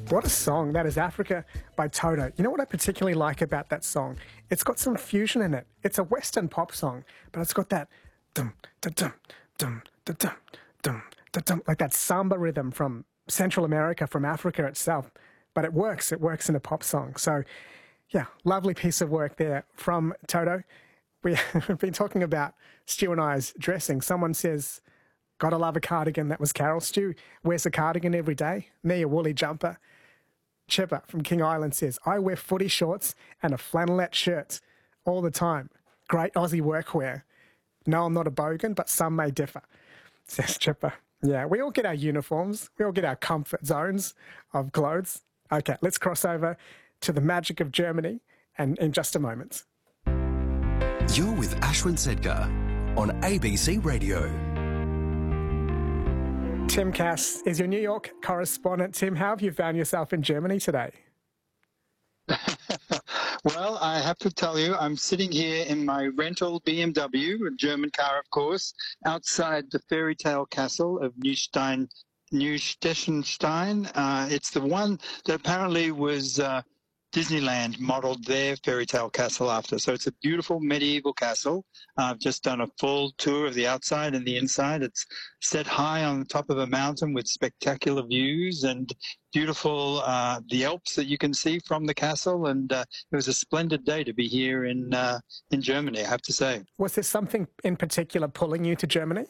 What a song. That is Africa by Toto. You know what I particularly like about that song? It's got some fusion in it. It's a Western pop song, but it's got that dum da dum dum da dum dum da dum, like that samba rhythm from Central America, from Africa itself. But it works. It works in a pop song. So, yeah, lovely piece of work there from Toto. We've been talking about Stu and I's dressing. Someone says, gotta love a cardigan. That was Carol. Stu wears a cardigan every day. Me, a woolly jumper. Chipper from King Island says, I wear footy shorts and a flannelette shirt all the time. Great Aussie workwear. No, I'm not a bogan, but some may differ, says Chipper. Yeah, we all get our uniforms. We all get our comfort zones of clothes. Okay, let's cross over to the magic of Germany and in just a moment. You're with Ashwin Sedkar on ABC Radio. Tim Cass is your New York correspondent. Tim, how have you found yourself in Germany today? Well, I have to tell you, I'm sitting here in my rental BMW, a German car, of course, outside the fairy tale castle of Neuschwanstein. It's the one that apparently was Disneyland modeled their fairy tale castle after. So it's a beautiful medieval castle. I've just done a full tour of the outside and the inside. It's set high on the top of a mountain with spectacular views and beautiful the Alps that you can see from the castle. And it was a splendid day to be here in Germany, I have to say. Was there something in particular pulling you to Germany?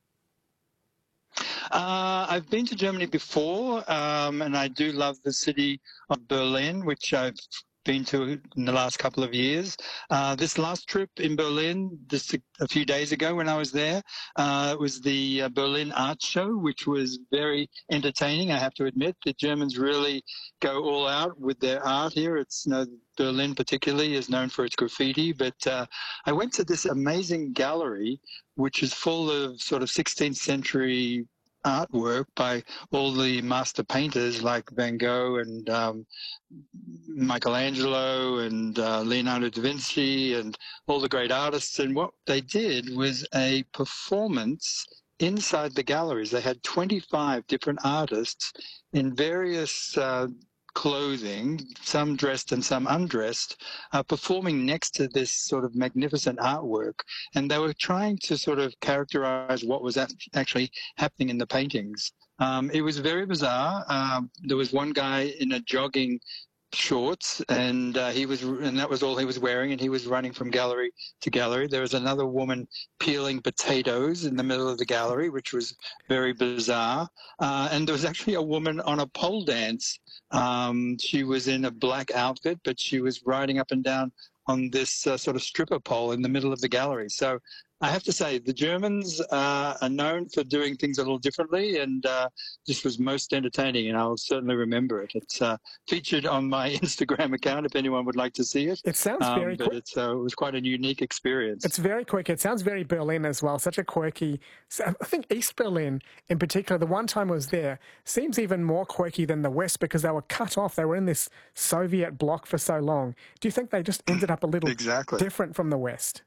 I've been to Germany before, and I do love the city of Berlin, which I've been to in the last couple of years. This last trip in Berlin, just a few days ago when I was there, it was the Berlin Art Show, which was very entertaining, I have to admit. The Germans really go all out with their art here. It's, Berlin particularly is known for its graffiti, but I went to this amazing gallery, which is full of sort of 16th century artwork by all the master painters like Van Gogh and Michelangelo and Leonardo da Vinci and all the great artists. And what they did was a performance inside the galleries. They had 25 different artists in various clothing, some dressed and some undressed, performing next to this sort of magnificent artwork. And they were trying to sort of characterize what was actually happening in the paintings. It was very bizarre. There was one guy in a jogging shorts, and that was all he was wearing, and he was running from gallery to gallery. There was another woman peeling potatoes in the middle of the gallery, which was very bizarre. And there was actually a woman on a pole dance. She was in a black outfit, but she was riding up and down on this sort of stripper pole in the middle of the gallery. So I have to say, the Germans are known for doing things a little differently, and this was most entertaining, and I'll certainly remember it. It's featured on my Instagram account if anyone would like to see it. It sounds very quick. It was quite a unique experience. It's very quick. It sounds very Berlin as well, such a quirky... I think East Berlin in particular, the one time I was there, seems even more quirky than the West because they were cut off. They were in this Soviet bloc for so long. Do you think they just ended up a little different from the West?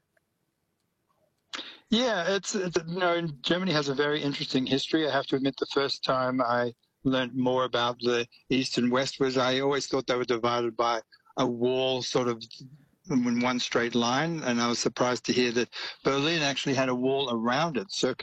Yeah, Germany has a very interesting history. I have to admit, the first time I learned more about the East and West was I always thought they were divided by a wall sort of in one straight line, and I was surprised to hear that Berlin actually had a wall around it,